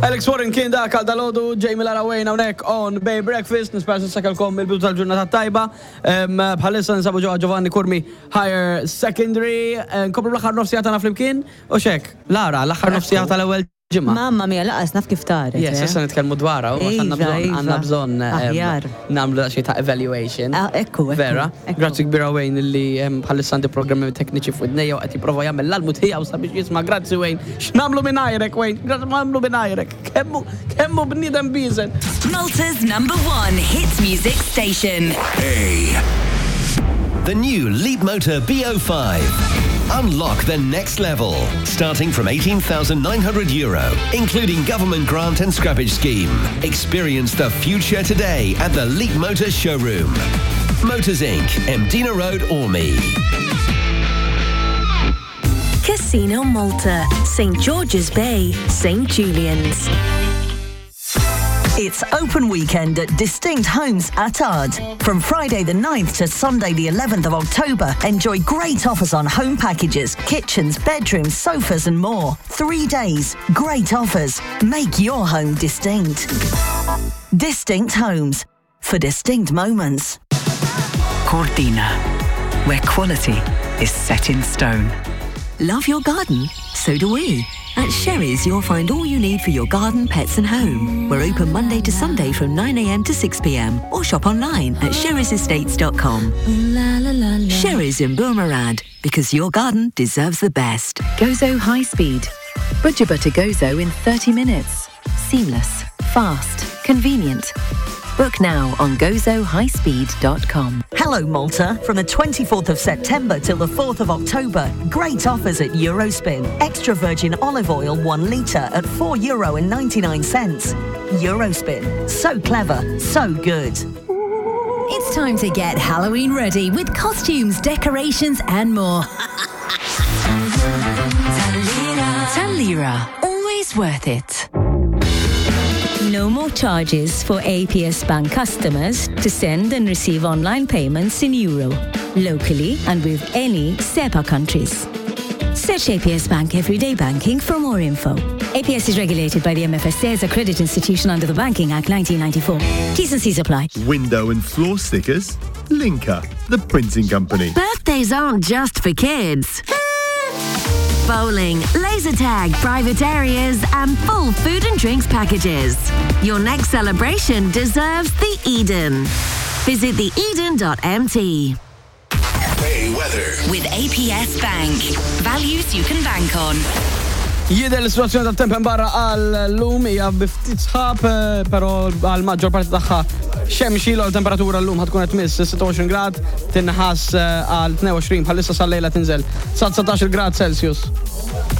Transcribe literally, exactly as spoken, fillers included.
Alex Warren kien dak għal dalodu, Jamie Lara Wayne hawnhekk on Bay Breakfast, nispersu sakalkom il-bidu tal-ġurnata tajba. Bħalissa nsabu ġewwa Giovanni Kurmi Higher Secondary, nkopru l-aħħar nofsija tagħna flimkien u xek. Lara, l-aħħar nofsija tal-ewwel ġimma. Mamma mia laqas naf kif taret. Yes, issa nitkellmu dwarha u għandna bżonn għandna bżonn nagħmlu xi ta' evaluation. Ekku, Vera, grazzi kbira Wayne illi bħalissa għandi programmi tekniċi fuq id-nejja u qed jipprova jagħmel l-almu tiegħu sabiex jisma' grazzi Wayne. X'nagħmlu mingħajrek Wayne? Grazzi nagħmlu mingħajrek. Kemmu kemmu bniedem biżen. Malta's number one hit music station. A. The new Leapmotor B O five. Unlock the next level, starting from eighteen thousand nine hundred euro, including government grant and scrappage scheme. Experience the future today at the Leapmotor showroom. Motors Incorporated, Mdina Road, Ormy. Casino Malta, Saint George's Bay, Saint Julian's. It's open weekend at Distinct Homes Attard. From Friday the ninth to Sunday the eleventh of October, enjoy great offers on home packages, kitchens, bedrooms, sofas and more. Three days, great offers. Make your home distinct. Distinct Homes, for distinct moments. Cortina, where quality is set in stone. Love your garden? So do we. At Sherry's, you'll find all you need for your garden, pets and home. We're open Monday to Sunday from nine a.m. to six p.m. or shop online at sherrys estates dot com. La, la, la, la. Sherry's in Boomerang, because your garden deserves the best. Gozo High Speed. Bujuba to Gozo in thirty minutes. Seamless, fast, convenient. Book now on gozo high speed dot com. Hello Malta, from the twenty-fourth of September till the fourth of October, great offers at Eurospin. Extra virgin olive oil one litre at four euro and ninety-nine cents. Eurospin, so clever, so good. It's time to get Halloween ready with costumes, decorations and more. Talira, always worth it. No more charges for A P S Bank customers to send and receive online payments in euro, locally and with any SEPA countries. Search A P S Bank Everyday Banking for more info. A P S is regulated by the M F S A as a credit institution under the Banking Act nineteen ninety-four. T's and C's apply. Window and floor stickers? Linka, the printing company. Birthdays aren't just for kids. Bowling, laser tag, private areas, and full food and drinks packages. Your next celebration deserves the Eden. Visit the eden dot m t. Bay weather. With A P S Bank. Values you can bank on. Jidher l-situazzjoni tal-temp barra għal-lum hija biftit sħab, però għal-maġġor parti tagħha xemxi l-temperatura l-lum ħatkun qed tmiss sitta u għoxrin grad, tinħass għal tnejn u għoxrin bħalissa sal-lejla tinżel sa' tsatax grad Celsius.